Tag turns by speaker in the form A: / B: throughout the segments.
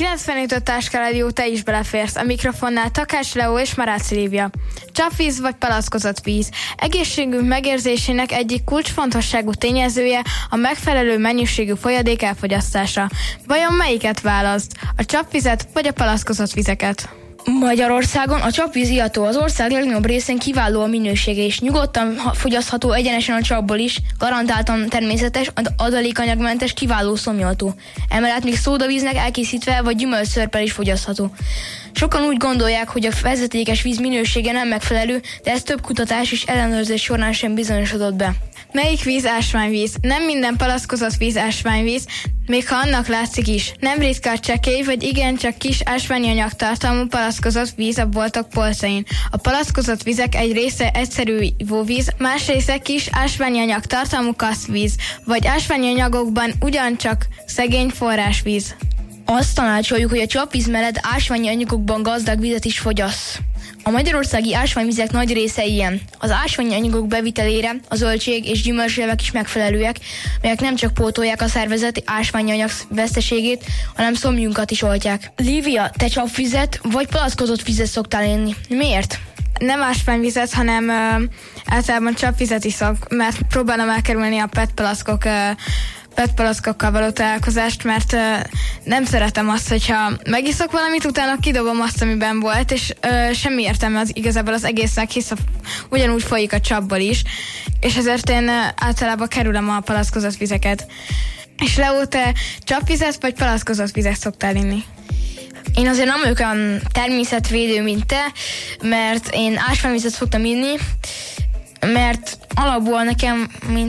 A: 95 Táskarádió, te is beleférsz. A mikrofonnál Takács Leó és Maráci Lívia. Csapvíz vagy palackozott víz. Egészségünk megérzésének egyik kulcsfontosságú tényezője a megfelelő mennyiségű folyadék elfogyasztása. Vajon melyiket választ? A csapvizet vagy a palackozott vizeket?
B: Magyarországon a csapvíz iható, az ország legnagyobb részén kiváló a minősége, és nyugodtan fogyasztható egyenesen a csapból is, garantáltan természetes, adalékanyagmentes, kiváló szomjaltó. Emellett még szódavíznek elkészítve vagy gyümölcsszörppel is fogyasztható. Sokan úgy gondolják, hogy a vezetékes víz minősége nem megfelelő, de ez több kutatás és ellenőrzés során sem bizonyosodott be.
A: Melyik víz ásványvíz? Nem minden palackozott víz ásványvíz, még ha annak látszik is. Nem ritka a csekély vagy igencsak kis ásványi anyagtartalmú palackozott víz a boltok polcain. A palackozott vizek egy része egyszerű ivóvíz, más része kis ásványi anyagtartalmú kaszvíz, vagy ásványi anyagokban ugyancsak szegény forrásvíz.
B: Azt tanácsoljuk, hogy a csapvíz mellett ásványi anyagokban gazdag vizet is fogyasz. A magyarországi ásványvizek nagy része ilyen. Az ásványi anyagok bevitelére a zöldség és gyümölcslevek is megfelelőek, melyek nem csak pótolják a szervezet ásványi anyag veszteségét, hanem szomjunkat is oltják. Lívia, te csapvizet vagy palackozott vizet szoktál inni? Miért?
A: Nem ásványvizet, hanem általában csapvizet iszok, mert próbálom elkerülni a PET-palackokkal való találkozást, mert nem szeretem azt, hogyha megiszok valamit, utána kidobom azt, amiben volt, és semmi értelme az igazából az egésznek, hisz ugyanúgy folyik a csapból is, és ezért én általában kerülöm a palackozott vizeket. És Leó, te csapvizet vagy palackozott vizet szoktál inni?
B: Én azért nem vagyok olyan természetvédő, mint te, mert én ásványvizet szoktam inni, mert alapból nekem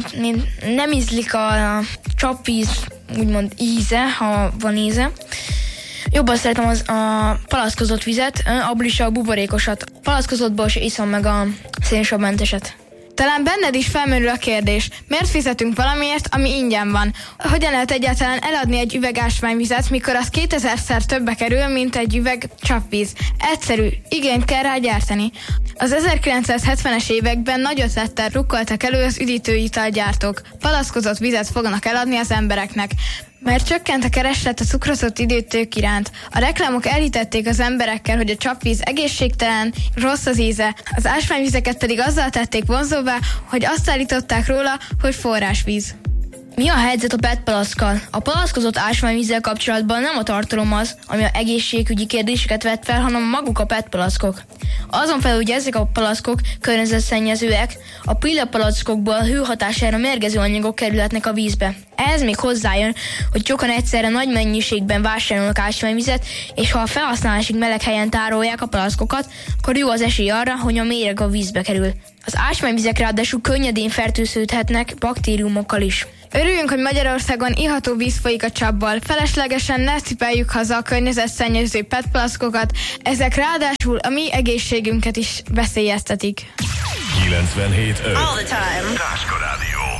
B: nem ízlik a csapvíz, úgymond íze, ha van íze. Jobban szeretem a palackozott vizet, abból is a buborékosat. Palackozottból se iszom meg a szénsavmentes.
A: Talán benned is felmerül a kérdés, miért fizetünk valamiért, ami ingyen van? Hogyan lehet egyáltalán eladni egy üveg ásványvizet, mikor az 2000-szer többe kerül, mint egy üveg csapvíz? Egyszerű, igényt kell rá gyártani. Az 1970-es években nagy ötlettel rukkoltak elő az üdítőitalgyártók. Palackozott vizet fognak eladni az embereknek, mert csökkent a kereslet a cukrozott üdítők iránt. A reklámok elhitették az emberekkel, hogy a csapvíz egészségtelen, rossz az íze, az ásványvizeket pedig azzal tették vonzóvá, hogy azt állították róla, hogy forrásvíz.
B: Mi a helyzet a PET-palackkal? A palackozott ásványvízzel kapcsolatban nem a tartalom az, ami a egészségügyi kérdéseket vet fel, hanem maguk a PET-palackok. Azon felül, hogy ezek a palackok környezetszennyezőek, a pillapalackokból a hő hatására mérgező anyagok kerülhetnek a vízbe. Ehhez még hozzájön, hogy sokan egyszerre nagy mennyiségben vásárolnak ásványvizet, és ha a felhasználásig meleg helyen tárolják a palackokat, akkor jó az esély arra, hogy a méreg a vízbe kerül. Az ásványvizek ráadásul könnyedén fertőződhetnek baktériumokkal is.
A: Örüljünk, hogy Magyarországon iható víz folyik a csapból. Feleslegesen ne cipeljük haza a környezetszennyező PET-palackokat, ezek ráadásul a mi egészségünket is veszélyeztetik.
C: 97.5 Táskarádió.